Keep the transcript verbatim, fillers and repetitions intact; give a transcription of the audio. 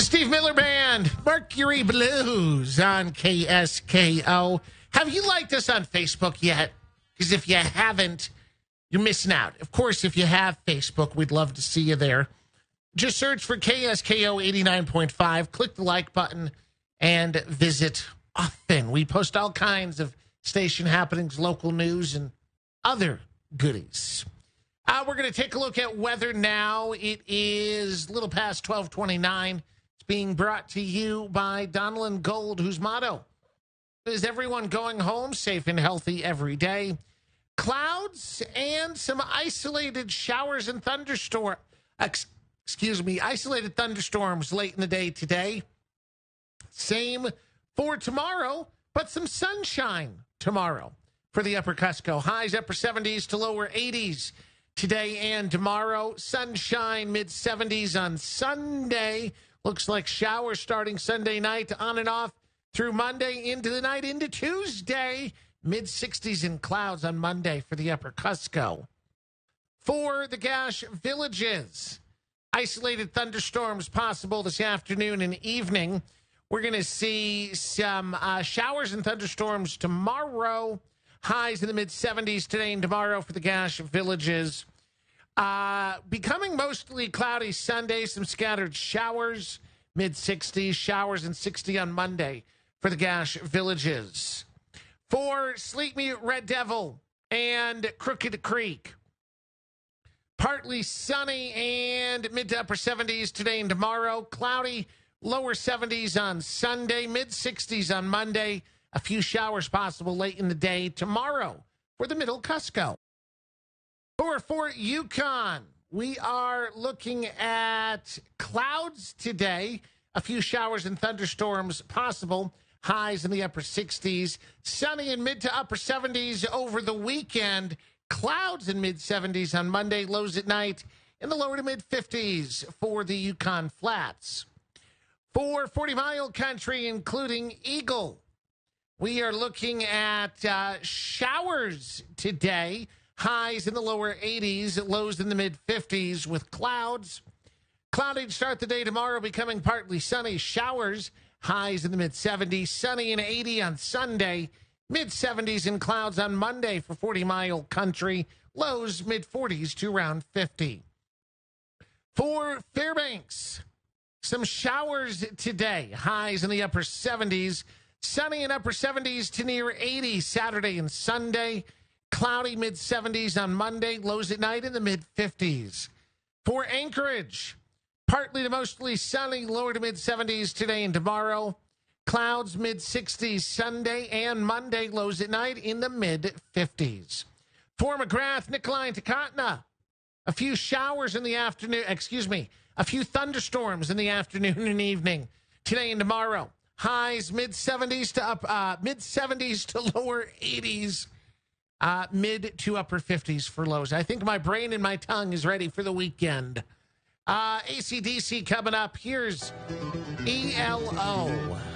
The Steve Miller Band, Mercury Blues on K S K O. Have you liked us on Facebook yet? Because if you haven't, you're missing out. Of course, if you have Facebook, we'd love to see you there. Just search for K S K O eighty-nine point five, click the like button, and visit often. We post all kinds of station happenings, local news, and other goodies. Uh, we're going to take a look at weather now. It is a little past twelve twenty-nine. It's being brought to you by Donlin Gold, whose motto is everyone going home safe and healthy every day. Clouds and some isolated showers and thunderstorms. Ex- excuse me, isolated thunderstorms late in the day today. Same for tomorrow, but some sunshine tomorrow for the upper Cusco. Highs upper seventies to lower eighties today and tomorrow. Sunshine mid seventies on Sunday. Looks like showers starting Sunday night on and off through Monday into the night into Tuesday. mid sixties in clouds on Monday for the upper Cusco. For the Gash Villages, isolated thunderstorms possible this afternoon and evening. We're going to see some uh, showers and thunderstorms tomorrow. Highs in the mid seventies today and tomorrow for the Gash Villages. Uh, becoming mostly cloudy Sunday, some scattered showers, mid sixties, showers and sixty on Monday for the Gash Villages. For Sleep Me Red Devil and Crooked Creek, partly sunny and mid to upper seventies today and tomorrow. Cloudy, lower seventies on Sunday, mid sixties on Monday. A few showers possible late in the day tomorrow for the middle Cusco. For Fort Yukon, we are looking at clouds today. A few showers and thunderstorms possible. Highs in the upper sixties. Sunny in mid to upper seventies over the weekend. Clouds in mid seventies on Monday. Lows at night in the lower to mid fifties for the Yukon Flats. For forty mile country, including Eagle, we are looking at uh, showers today. Highs in the lower eighties, lows in the mid fifties with clouds. Cloudy to start the day tomorrow, becoming partly sunny. Showers, highs in the mid seventies. Sunny and eighty on Sunday. mid seventies and clouds on Monday for forty mile country. Lows mid forties to around fifty. For Fairbanks, some showers today. Highs in the upper seventies. Sunny and upper seventies to near eighty Saturday and Sunday. Cloudy mid seventies on Monday. Lows at night in the mid fifties. For Anchorage, partly to mostly sunny, lower to mid seventies today and tomorrow. Clouds mid sixties Sunday and Monday. Lows at night in the mid fifties. For McGrath, Nikolai, and Takotna, a few showers in the afternoon. Excuse me, a few thunderstorms in the afternoon and evening today and tomorrow. Highs mid seventies to up uh, mid seventies to lower eighties. Uh, mid to upper fifties for lows. I think my brain and my tongue is ready for the weekend. Uh, A C D C coming up. Here's E L O.